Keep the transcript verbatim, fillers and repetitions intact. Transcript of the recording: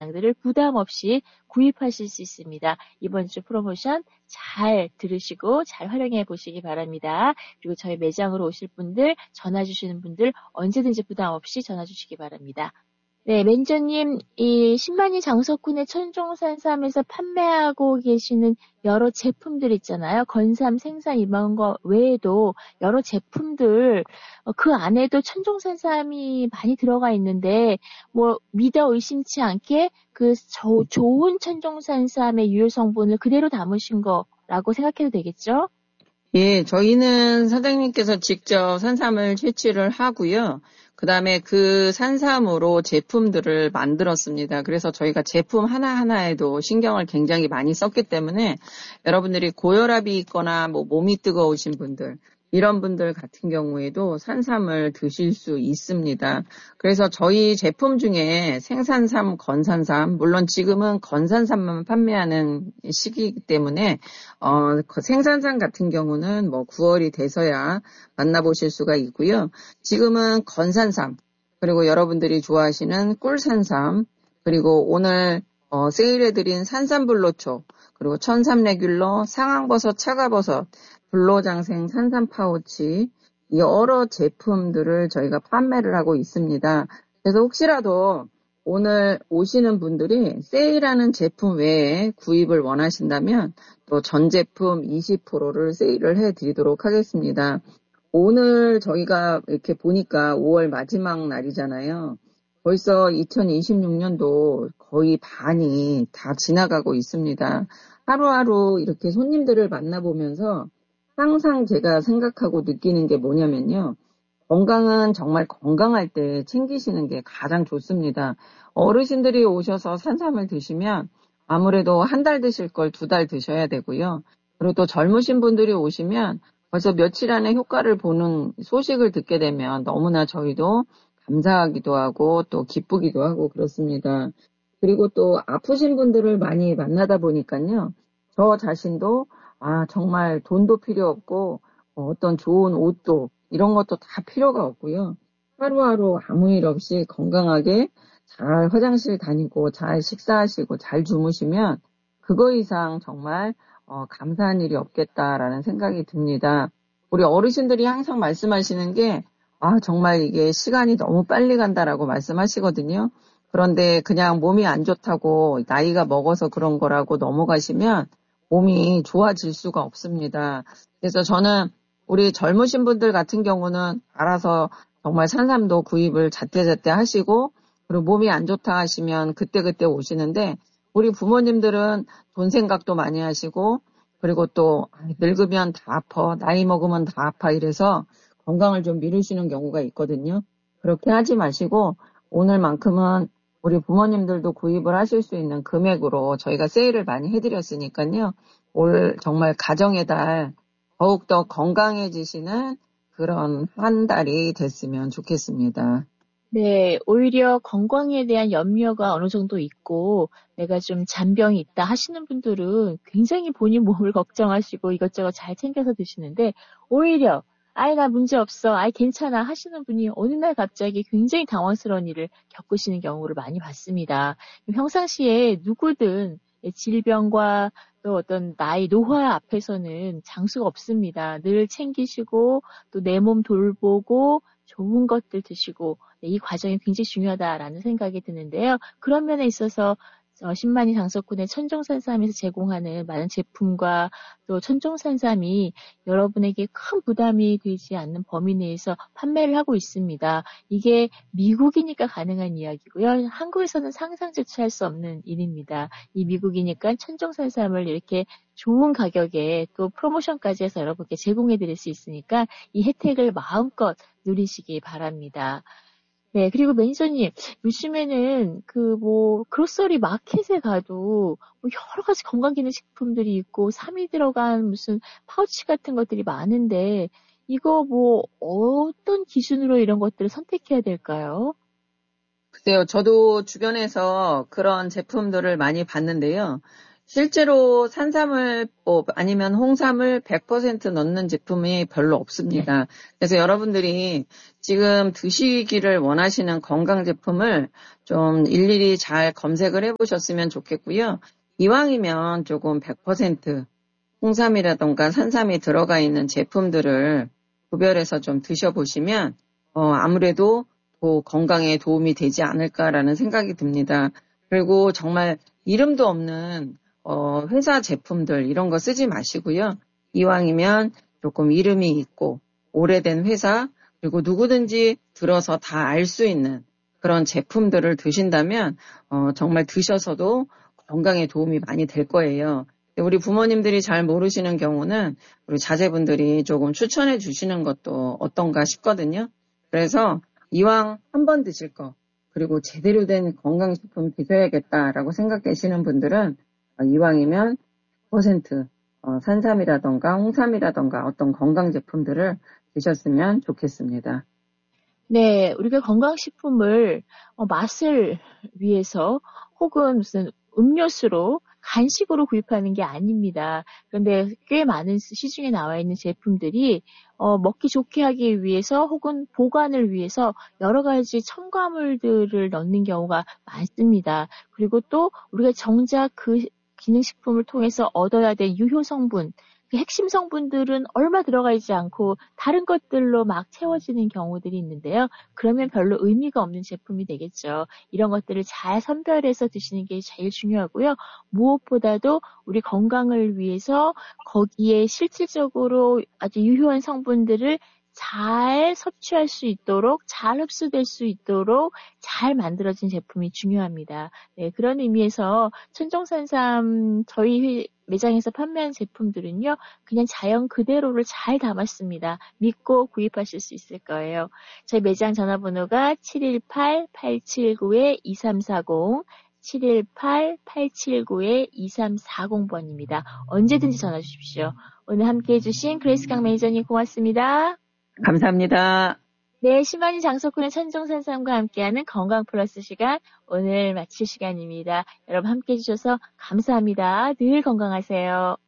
영양들을 부담 없이 구입하실 수 있습니다. 이번 주 프로모션 잘 들으시고 잘 활용해 보시기 바랍니다. 그리고 저희 매장으로 오실 분들, 전화 주시는 분들 언제든지 부담 없이 전화 주시기 바랍니다. 네, 매니저님, 이 신만이 장석군의 천종산삼에서 판매하고 계시는 여러 제품들 있잖아요. 건삼, 생삼 이런 거 외에도 여러 제품들, 어, 그 안에도 천종산삼이 많이 들어가 있는데, 뭐, 믿어 의심치 않게 그 저, 좋은 천종산삼의 유효 성분을 그대로 담으신 거라고 생각해도 되겠죠? 예, 저희는 사장님께서 직접 산삼을 채취를 하고요. 그 다음에 그 산삼으로 제품들을 만들었습니다. 그래서 저희가 제품 하나하나에도 신경을 굉장히 많이 썼기 때문에 여러분들이 고혈압이 있거나 뭐 몸이 뜨거우신 분들, 이런 분들 같은 경우에도 산삼을 드실 수 있습니다. 그래서 저희 제품 중에 생산삼, 건산삼, 물론 지금은 건산삼만 판매하는 시기이기 때문에 어, 생산삼 같은 경우는 뭐 구월이 돼서야 만나보실 수가 있고요. 지금은 건산삼, 그리고 여러분들이 좋아하시는 꿀산삼, 그리고 오늘 어, 세일해드린 산삼불로초, 그리고 천삼레귤러, 상황버섯, 차가버섯, 불로장생 산삼 파우치, 여러 제품들을 저희가 판매를 하고 있습니다. 그래서 혹시라도 오늘 오시는 분들이 세일하는 제품 외에 구입을 원하신다면 또 전 제품 이십 퍼센트를 세일을 해드리도록 하겠습니다. 오늘 저희가 이렇게 보니까 오월 마지막 날이잖아요. 벌써 이천이십육 년도 거의 반이 다 지나가고 있습니다. 하루하루 이렇게 손님들을 만나보면서 항상 제가 생각하고 느끼는 게 뭐냐면요. 건강은 정말 건강할 때 챙기시는 게 가장 좋습니다. 어르신들이 오셔서 산삼을 드시면 아무래도 한 달 드실 걸 두 달 드셔야 되고요. 그리고 또 젊으신 분들이 오시면 벌써 며칠 안에 효과를 보는 소식을 듣게 되면 너무나 저희도 감사하기도 하고 또 기쁘기도 하고 그렇습니다. 그리고 또 아프신 분들을 많이 만나다 보니까요. 저 자신도 아 정말 돈도 필요 없고 어떤 좋은 옷도 이런 것도 다 필요가 없고요. 하루하루 아무 일 없이 건강하게 잘 화장실 다니고 잘 식사하시고 잘 주무시면 그거 이상 정말 어, 감사한 일이 없겠다라는 생각이 듭니다. 우리 어르신들이 항상 말씀하시는 게 아, 정말 이게 시간이 너무 빨리 간다라고 말씀하시거든요. 그런데 그냥 몸이 안 좋다고 나이가 먹어서 그런 거라고 넘어가시면 몸이 좋아질 수가 없습니다. 그래서 저는 우리 젊으신 분들 같은 경우는 알아서 정말 산삼도 구입을 자태자태 하시고 그리고 몸이 안 좋다 하시면 그때그때 오시는데 우리 부모님들은 돈 생각도 많이 하시고 그리고 또 늙으면 다 아파, 나이 먹으면 다 아파 이래서 건강을 좀 미루시는 경우가 있거든요. 그렇게 하지 마시고 오늘만큼은 우리 부모님들도 구입을 하실 수 있는 금액으로 저희가 세일을 많이 해드렸으니까요. 올 정말 가정의 달 더욱더 건강해지시는 그런 한 달이 됐으면 좋겠습니다. 네, 오히려 건강에 대한 염려가 어느 정도 있고 내가 좀 잔병이 있다 하시는 분들은 굉장히 본인 몸을 걱정하시고 이것저것 잘 챙겨서 드시는데 오히려 아이 나 문제 없어, 아이 괜찮아 하시는 분이 어느 날 갑자기 굉장히 당황스러운 일을 겪으시는 경우를 많이 봤습니다. 평상시에 누구든 질병과 또 어떤 나이, 노화 앞에서는 장수가 없습니다. 늘 챙기시고 또 내 몸 돌보고 좋은 것들 드시고 이 과정이 굉장히 중요하다라는 생각이 드는데요. 그런 면에 있어서 어, 신만이 장석군의 천종산삼에서 제공하는 많은 제품과 또 천종산삼이 여러분에게 큰 부담이 되지 않는 범위 내에서 판매를 하고 있습니다. 이게 미국이니까 가능한 이야기고요. 한국에서는 상상조차 할 수 없는 일입니다. 이 미국이니까 천종산삼을 이렇게 좋은 가격에 또 프로모션까지 해서 여러분께 제공해 드릴 수 있으니까 이 혜택을 마음껏 누리시기 바랍니다. 네, 그리고 매니저님, 요즘에는 그 뭐, 그로서리 마켓에 가도 뭐 여러 가지 건강기능식품들이 있고, 삼이 들어간 무슨 파우치 같은 것들이 많은데, 이거 뭐, 어떤 기준으로 이런 것들을 선택해야 될까요? 글쎄요, 저도 주변에서 그런 제품들을 많이 봤는데요. 실제로 산삼을법 아니면 홍삼을 백 퍼센트 넣는 제품이 별로 없습니다. 그래서 여러분들이 지금 드시기를 원하시는 건강 제품을 좀 일일이 잘 검색을 해보셨으면 좋겠고요. 이왕이면 조금 백 퍼센트 홍삼이라던가 산삼이 들어가 있는 제품들을 구별해서 좀 드셔보시면 어, 아무래도 더 건강에 도움이 되지 않을까라는 생각이 듭니다. 그리고 정말 이름도 없는 어, 회사 제품들 이런 거 쓰지 마시고요. 이왕이면 조금 이름이 있고 오래된 회사 그리고 누구든지 들어서 다 알 수 있는 그런 제품들을 드신다면 어, 정말 드셔서도 건강에 도움이 많이 될 거예요. 우리 부모님들이 잘 모르시는 경우는 우리 자제분들이 조금 추천해 주시는 것도 어떤가 싶거든요. 그래서 이왕 한 번 드실 거 그리고 제대로 된 건강식품 드셔야겠다라고 생각되시는 분들은 이왕이면 백 퍼센트 산삼이라던가 홍삼이라던가 어떤 건강 제품들을 드셨으면 좋겠습니다. 네, 우리가 건강식품을 어, 맛을 위해서 혹은 무슨 음료수로 간식으로 구입하는 게 아닙니다. 그런데 꽤 많은 시중에 나와 있는 제품들이 어, 먹기 좋게 하기 위해서 혹은 보관을 위해서 여러 가지 첨가물들을 넣는 경우가 많습니다. 그리고 또 우리가 정작 그 기능식품을 통해서 얻어야 될 유효 성분, 그 핵심 성분들은 얼마 들어가 있지 않고 다른 것들로 막 채워지는 경우들이 있는데요. 그러면 별로 의미가 없는 제품이 되겠죠. 이런 것들을 잘 선별해서 드시는 게 제일 중요하고요. 무엇보다도 우리 건강을 위해서 거기에 실질적으로 아주 유효한 성분들을 잘 섭취할 수 있도록, 잘 흡수될 수 있도록 잘 만들어진 제품이 중요합니다. 네, 그런 의미에서 천정산삼 저희 매장에서 판매한 제품들은요, 그냥 자연 그대로를 잘 담았습니다. 믿고 구입하실 수 있을 거예요. 저희 매장 전화번호가 칠일팔 팔칠구 이삼사공, 칠일팔 팔칠구 이삼사공 번입니다. 언제든지 전화 주십시오. 오늘 함께해 주신 그레이스 강 매니저님 고맙습니다. 감사합니다. 네, 시마니 장석훈의 천정산삼과 함께하는 건강 플러스 시간 오늘 마칠 시간입니다. 여러분 함께해 주셔서 감사합니다. 늘 건강하세요.